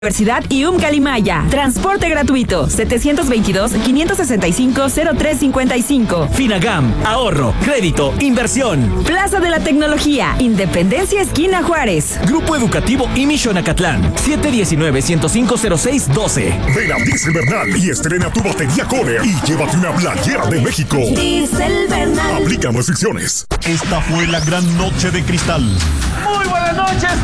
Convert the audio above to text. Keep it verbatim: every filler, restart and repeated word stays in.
Universidad y U M Calimaya. Transporte gratuito. setecientos veintidós, quinientos sesenta y cinco, cero tres cincuenta y cinco. Finagam. Ahorro, crédito, inversión. Plaza de la Tecnología. Independencia, esquina Juárez. Grupo Educativo Imishon Acatlán. siete uno nueve, cero cinco, cero seis uno dos. Ven a Diesel Bernal y estrena tu batería Core y llévate una playera de México. Diesel Bernal. Aplican restricciones. Esta fue la gran noche de cristal. Muy buenas noches.